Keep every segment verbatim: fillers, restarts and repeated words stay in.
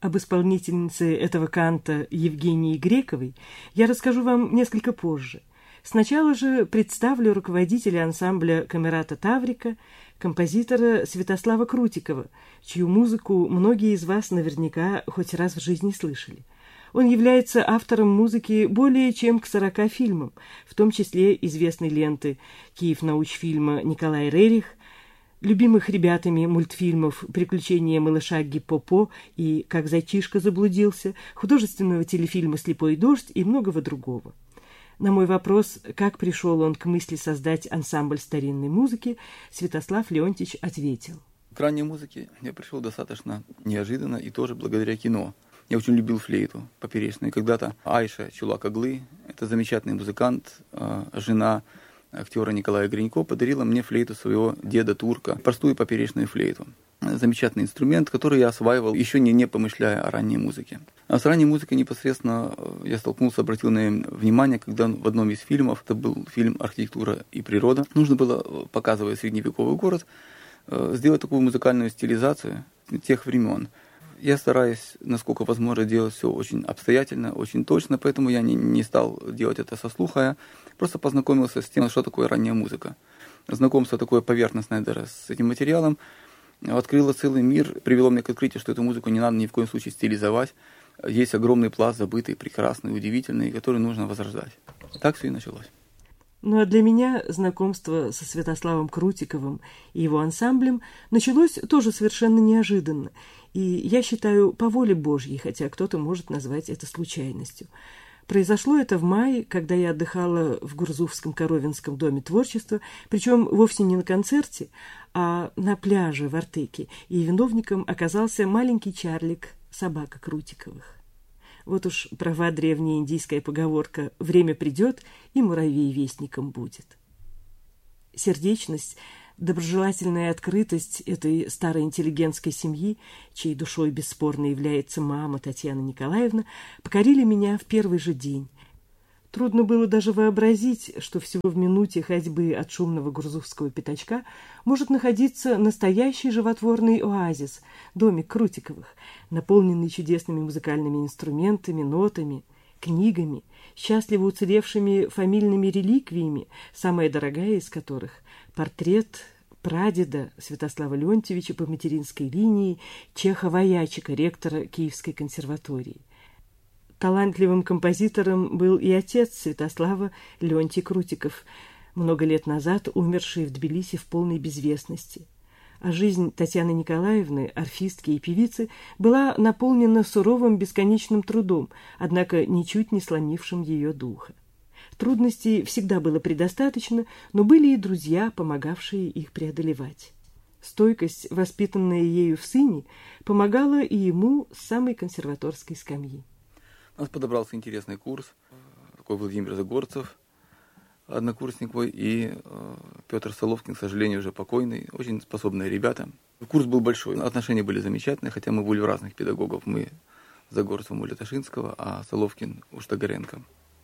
Об исполнительнице этого канта Евгении Грековой я расскажу вам несколько позже. Сначала же представлю руководителя ансамбля камерата Таврика, композитора Святослава Крутикова, чью музыку многие из вас наверняка хоть раз в жизни слышали. Он является автором музыки более чем к сорока фильмам, в том числе известной ленты «Киев-научфильма» Николай Рерих, любимых ребятами мультфильмов «Приключения малыша Гиппопо» и «Как зайчишка заблудился», художественного телефильма «Слепой дождь» и многого другого. На мой вопрос, как пришел он к мысли создать ансамбль старинной музыки, Святослав Леонтьевич ответил. К ранней музыке я пришел достаточно неожиданно и тоже благодаря кино. Я очень любил флейту поперечную. Когда-то Айша Чулак-Аглы, это замечательный музыкант, жена актера Николая Гринько, подарила мне флейту своего деда-турка, простую поперечную флейту. Замечательный инструмент, который я осваивал, еще не, не помышляя о ранней музыке. А с ранней музыкой непосредственно я столкнулся, обратил на нее внимание, когда в одном из фильмов, это был фильм «Архитектура и природа», нужно было, показывая средневековый город, сделать такую музыкальную стилизацию тех времен. Я стараюсь, насколько возможно, делать все очень обстоятельно, очень точно, поэтому я не, не стал делать это со слуха, я просто познакомился с тем, что такое ранняя музыка. Знакомство такое поверхностное даже с этим материалом открыло целый мир, привело меня к открытию, что эту музыку не надо ни в коем случае стилизовать. Есть огромный пласт забытый, прекрасный, удивительный, который нужно возрождать. Так все и началось. Ну а для меня знакомство со Святославом Крутиковым и его ансамблем началось тоже совершенно неожиданно. И я считаю, по воле Божьей, хотя кто-то может назвать это случайностью. Произошло это в мае, когда я отдыхала в Гурзуфском Коровинском доме творчества, причем вовсе не на концерте, а на пляже в Артеке, и виновником оказался маленький Чарлик, собака Крутиковых. Вот уж права древняя индийская поговорка «время придет, и муравей вестником будет». Сердечность, доброжелательная открытость этой старой интеллигентской семьи, чьей душой бесспорно является мама Татьяна Николаевна, покорили меня в первый же день. Трудно было даже вообразить, что всего в минуте ходьбы от шумного гурзуфского пятачка может находиться настоящий животворный оазис, домик Крутиковых, наполненный чудесными музыкальными инструментами, нотами, книгами, счастливо уцелевшими фамильными реликвиями, самая дорогая из которых – портрет прадеда Святослава Леонтьевича по материнской линии Чеха-Воячика, ректора Киевской консерватории. Талантливым композитором был и отец Святослава, Леонтий Крутиков, много лет назад умерший в Тбилиси в полной безвестности. А жизнь Татьяны Николаевны, арфистки и певицы, была наполнена суровым бесконечным трудом, однако ничуть не сломившим ее духа. Трудностей всегда было предостаточно, но были и друзья, помогавшие их преодолевать. Стойкость, воспитанная ею в сыне, помогала и ему с самой консерваторской скамьи. У нас подобрался интересный курс, такой Владимир Загорцев, однокурсник мой, и э, Петр Соловкин, к сожалению, уже покойный, очень способные ребята. Курс был большой, отношения были замечательные, хотя мы были у разных педагогов, мы с Загорцевым у Леташинского, а Соловкин у Штагаренко.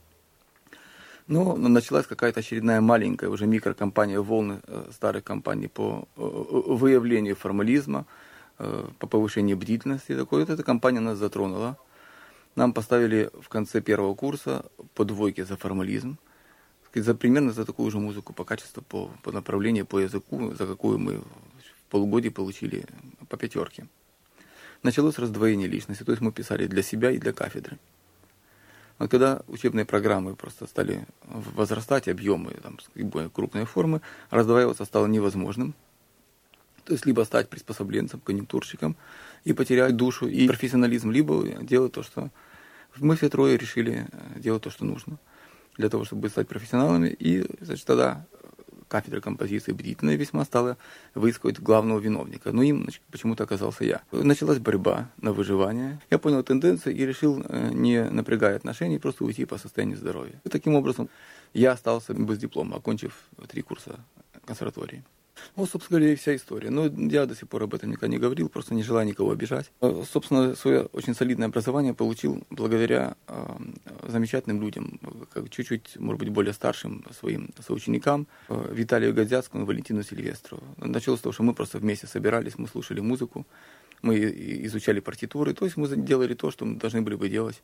Но началась какая-то очередная маленькая уже микрокомпания, волны э, старых компаний по э, выявлению формализма, э, по повышению бдительности. Такой, вот эта компания нас затронула. Нам поставили в конце первого курса по двойке за формализм, за, примерно за такую же музыку по качеству, по, по направлению, по языку, за какую мы в полугодие получили по пятерке. Началось раздвоение личности, то есть мы писали для себя и для кафедры. А когда учебные программы просто стали возрастать, объемы, там, более крупные формы, раздваиваться стало невозможным. То есть либо стать приспособленцем, конъюнктурщиком и потерять душу и профессионализм, либо делать то, что... Мы все трое решили делать то, что нужно для того, чтобы стать профессионалами. И, значит, тогда кафедра композиции бдительная весьма стала выискивать главного виновника. Но им, значит, почему-то оказался я. Началась борьба на выживание. Я понял тенденцию и решил, не напрягая отношений, просто уйти по состоянию здоровья. И таким образом я остался без диплома, окончив три курса консерватории. Вот, собственно говоря, и вся история. Но я до сих пор об этом никогда не говорил, просто не желая никого обижать. Собственно, свое очень солидное образование получил благодаря э, замечательным людям, как чуть-чуть, может быть, более старшим своим соученикам, э, Виталию Годзяцкому и Валентину Сильвестрову. Началось с того, что мы просто вместе собирались, мы слушали музыку, Мы изучали партитуры, то есть мы делали то, что мы должны были бы делать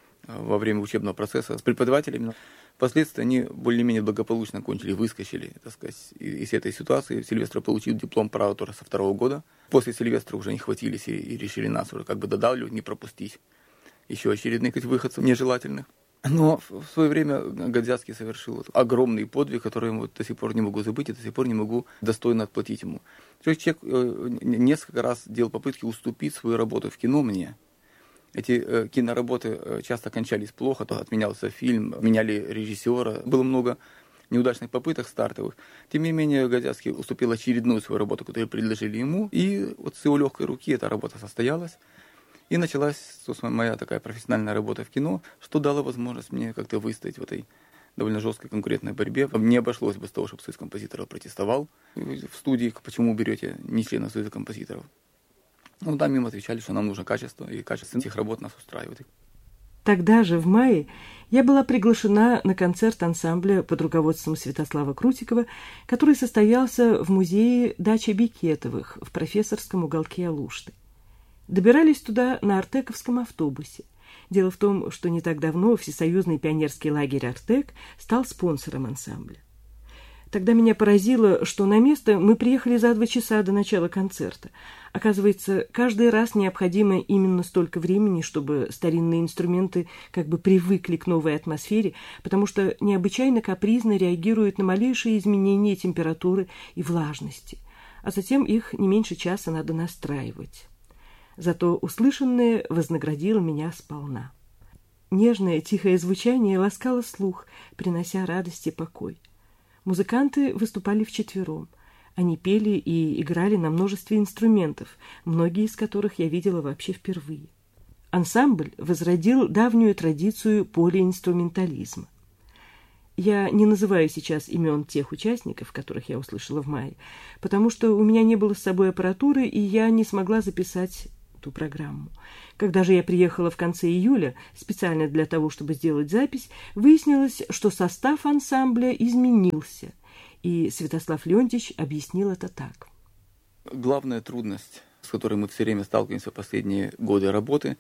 во время учебного процесса с преподавателями. Впоследствии они более-менее благополучно кончили, выскочили, так сказать, из этой ситуации. Сильвестр получил диплом праутора со второго года. После Сильвестра уже не хватились и, и решили нас уже как бы додавливать, не пропустить еще очередных выходцев нежелательных. Но в свое время Годзяцкий совершил огромный подвиг, который я до сих пор не могу забыть и до сих пор не могу достойно отплатить ему. То есть человек несколько раз делал попытки уступить свою работу в кино мне. Эти э, киноработы э, часто кончались плохо, то отменялся фильм, меняли режиссера. Было много неудачных попыток стартовых. Тем не менее, Годзяцкий уступил очередную свою работу, которую предложили ему. И вот с его легкой руки эта работа состоялась. И началась, собственно, моя такая профессиональная работа в кино, что дало возможность мне как-то выстоять в этой довольно жесткой конкурентной борьбе. Не обошлось бы с того, чтобы Союз композиторов протестовал в студии, почему берете не члена Союза композиторов. Ну, там им отвечали, что нам нужно качество, и качество этих работ нас устраивает. Тогда же, в мае, я была приглашена на концерт ансамбля под руководством Святослава Крутикова, который состоялся в музее «Дача Бекетовых» в профессорском уголке Алушты. Добирались туда на артековском автобусе. Дело в том, что не так давно Всесоюзный пионерский лагерь «Артек» стал спонсором ансамбля. Тогда меня поразило, что на место мы приехали за два часа до начала концерта. Оказывается, каждый раз необходимо именно столько времени, чтобы старинные инструменты как бы привыкли к новой атмосфере, потому что необычайно капризно реагируют на малейшие изменения температуры и влажности, а затем их не меньше часа надо настраивать. Зато услышанное вознаградило меня сполна. Нежное, тихое звучание ласкало слух, принося радость и покой. Музыканты выступали вчетвером. Они пели и играли на множестве инструментов, многие из которых я видела вообще впервые. Ансамбль возродил давнюю традицию полиинструментализма. Я не называю сейчас имен тех участников, которых я услышала в мае, потому что у меня не было с собой аппаратуры, и я не смогла записать ту программу. Когда же я приехала в конце июля, специально для того, чтобы сделать запись, выяснилось, что состав ансамбля изменился, и Святослав Леонтьевич объяснил это так. Главная трудность, с которой мы все время сталкиваемся в последние годы работы,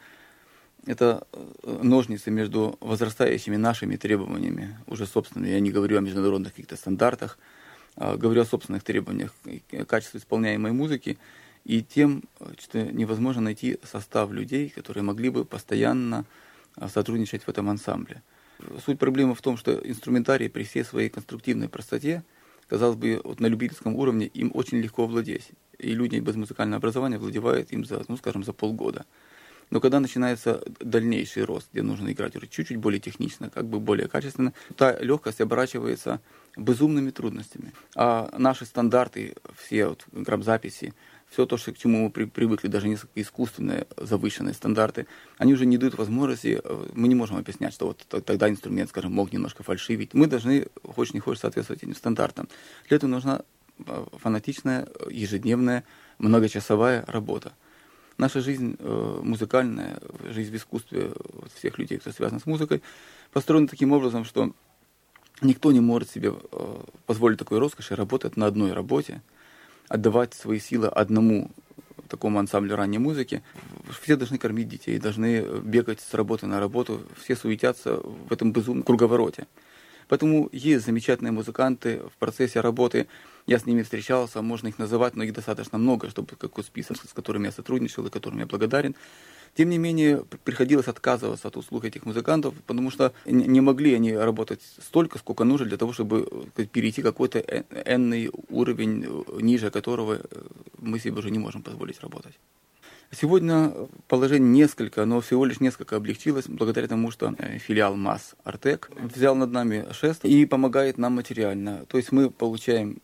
это ножницы между возрастающими нашими требованиями, уже собственными, я не говорю о международных каких-то стандартах, а говорю о собственных требованиях к качеству исполняемой музыки, и тем, что невозможно найти состав людей, которые могли бы постоянно сотрудничать в этом ансамбле. Суть проблемы в том, что инструментарий при всей своей конструктивной простоте, казалось бы, вот на любительском уровне им очень легко владеть. И люди без музыкального образования владевают им за, ну, скажем, за полгода. Но когда начинается дальнейший рост, где нужно играть уже чуть-чуть более технично, как бы более качественно, та легкость оборачивается безумными трудностями. А наши стандарты, все вот грамзаписи, все то, что, к чему мы при, привыкли, даже несколько искусственные завышенные стандарты, они уже не дают возможности, мы не можем объяснять, что вот тогда инструмент, скажем, мог немножко фальшивить. Мы должны, хочешь не хочешь, соответствовать этим стандартам. Для этого нужна фанатичная, ежедневная, многочасовая работа. Наша жизнь э, музыкальная, жизнь в искусстве всех людей, кто связан с музыкой, построена таким образом, что никто не может себе э, позволить такой роскоши работать на одной работе, отдавать свои силы одному такому ансамблю ранней музыки. Все должны кормить детей, должны бегать с работы на работу, все суетятся в этом безумном круговороте. Поэтому есть замечательные музыканты в процессе работы, я с ними встречался, можно их называть, но их достаточно много, чтобы какой список, с которыми я сотрудничал и которым я благодарен. Тем не менее, приходилось отказываться от услуг этих музыкантов, потому что не могли они работать столько, сколько нужно для того, чтобы перейти какой-то энный уровень, ниже которого мы себе уже не можем позволить работать. Сегодня положение несколько, но всего лишь несколько облегчилось, благодаря тому, что филиал МАС «Артек» взял над нами шест и помогает нам материально. То есть мы получаем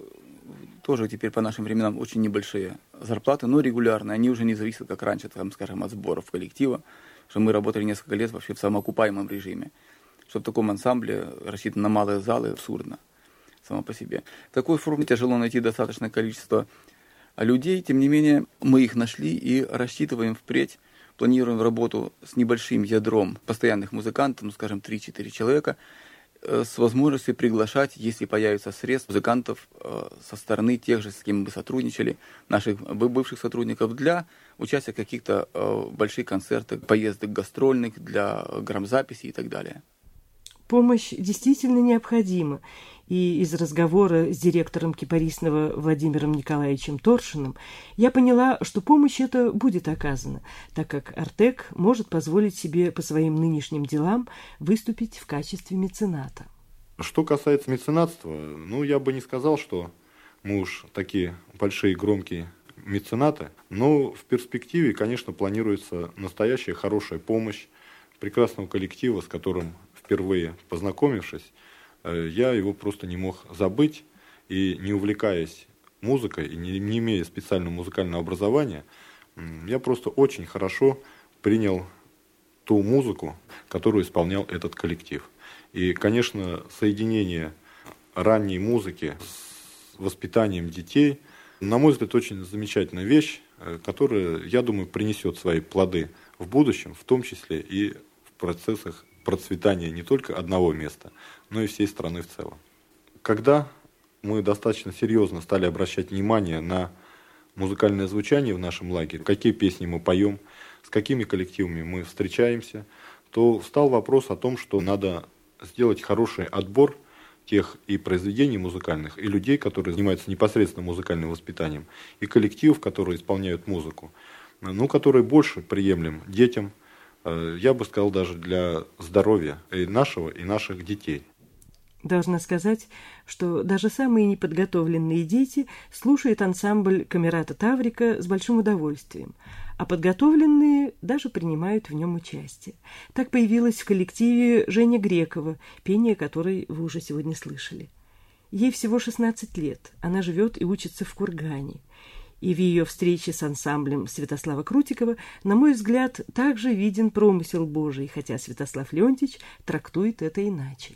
тоже теперь по нашим временам очень небольшие зарплаты, но регулярные. Они уже не зависят, как раньше, там, скажем, от сборов коллектива, что мы работали несколько лет вообще в самоокупаемом режиме. Что в таком ансамбле, рассчитан на малые залы, абсурдно само по себе. В такой форме тяжело найти достаточное количество людей, тем не менее, мы их нашли и рассчитываем впредь, планируем работу с небольшим ядром постоянных музыкантов, ну, скажем, три-четыре человека, с возможностью приглашать, если появится средств, музыкантов со стороны тех же, с кем мы сотрудничали, наших бывших сотрудников, для участие в каких-то э, больших концертах, поездок гастрольных для грамзаписи и так далее. Помощь действительно необходима, и из разговора с директором Кипарисного Владимиром Николаевичем Торшиным я поняла, что помощь эта будет оказана, так как Артек может позволить себе по своим нынешним делам выступить в качестве мецената. Что касается меценатства, ну, я бы не сказал, что мы уж такие большие громкие меценаты, но в перспективе, конечно, планируется настоящая хорошая помощь прекрасного коллектива, с которым впервые познакомившись, я его просто не мог забыть, и не увлекаясь музыкой, и не, не имея специального музыкального образования, я просто очень хорошо принял ту музыку, которую исполнял этот коллектив. И, конечно, соединение ранней музыки с воспитанием детей, на мой взгляд, очень замечательная вещь, которая, я думаю, принесет свои плоды в будущем, в том числе и в процессах процветания не только одного места, но и всей страны в целом. Когда мы достаточно серьезно стали обращать внимание на музыкальное звучание в нашем лагере, какие песни мы поем, с какими коллективами мы встречаемся, то встал вопрос о том, что надо сделать хороший отбор тех и произведений музыкальных, и людей, которые занимаются непосредственно музыкальным воспитанием, и коллективов, которые исполняют музыку, ну, которые больше приемлем детям, я бы сказал, даже для здоровья и нашего, и наших детей. Должна сказать, что даже самые неподготовленные дети слушают ансамбль Камерата Таврика с большим удовольствием, а подготовленные даже принимают в нем участие. Так появилась в коллективе Женя Грекова, пение которой вы уже сегодня слышали. Ей всего шестнадцать лет, она живет и учится в Кургане. И в ее встрече с ансамблем Святослава Крутикова, на мой взгляд, также виден промысел Божий, хотя Святослав Леонтьевич трактует это иначе.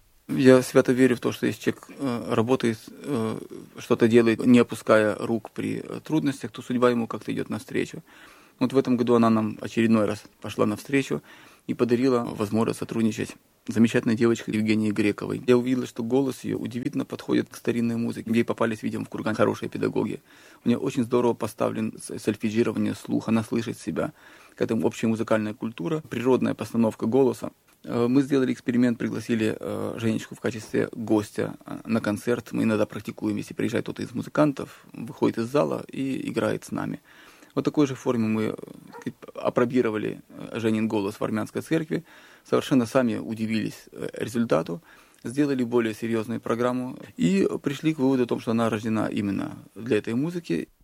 Я свято верю в то, что если человек э, работает, э, что-то делает, не опуская рук при трудностях, то судьба ему как-то идет навстречу. Вот в этом году она нам очередной раз пошла навстречу и подарила возможность сотрудничать с замечательной девочкой Евгенией Грековой. Я увидел, что голос ее удивительно подходит к старинной музыке. Ей попались, видимо, в Курган хорошие педагоги. У нее очень здорово поставлен сольфеджирование слуха, она слышит себя. К этому общая музыкальная культура, природная постановка голоса. Мы сделали эксперимент, пригласили Женечку в качестве гостя на концерт. Мы иногда практикуем, если приезжает кто-то из музыкантов, выходит из зала и играет с нами. Вот такой же форме мы опробировали Женин голос в армянской церкви. Совершенно сами удивились результату, сделали более серьезную программу и пришли к выводу о том, что она рождена именно для этой музыки.